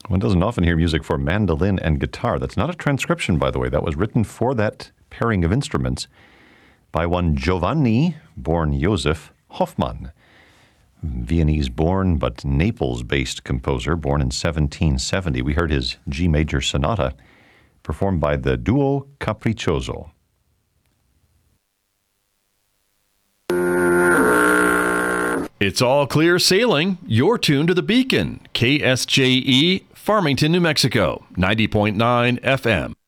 One doesn't often hear music for mandolin and guitar. That's not a transcription, by the way. That was written for that pairing of instruments by one Giovanni, born Josef Hoffmann. Viennese-born but Naples-based composer, born in 1770. We heard his G major sonata, performed by the Duo Capriccioso. It's all clear sailing. You're tuned to the Beacon, KSJE, Farmington, New Mexico, 90.9 FM.